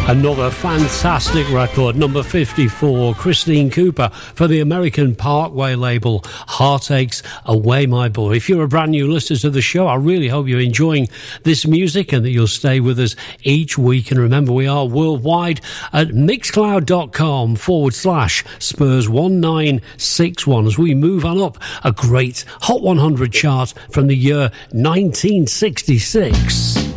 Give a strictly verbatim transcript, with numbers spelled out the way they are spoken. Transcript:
Another fantastic record, number fifty-four, Christine Cooper for the American Parkway label, Heartaches Away My Boy. If you're a brand new listener to the show, I really hope you're enjoying this music and that you'll stay with us each week. And remember, we are worldwide at mixcloud.com forward slash Spurs one nine six one as we move on up a great Hot one hundred chart from the year nineteen sixty-six.